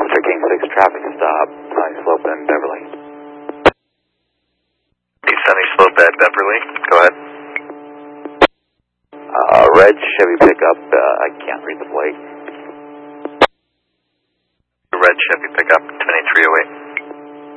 Oscar King 6 traffic stop, Sunny Slope and Beverly. Sunny Slope at Beverly, go ahead. Red Chevy pickup, I can't read the plate. Red Chevy pickup, 2308.